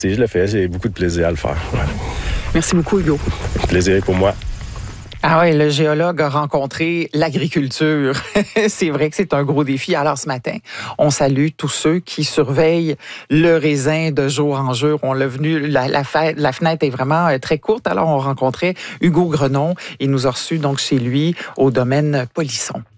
Si je le fais, j'ai beaucoup de plaisir à le faire. Ouais. Merci beaucoup, Hugo. Plaisir est pour moi. Ah oui, le géologue a rencontré l'agriculture. C'est vrai que c'est un gros défi. Alors ce matin, on salue tous ceux qui surveillent le raisin de jour en jour. On l'a venu, la fenêtre est vraiment très courte. Alors on rencontrait Hugo Grenon. Il nous a reçus donc chez lui au domaine Polisson.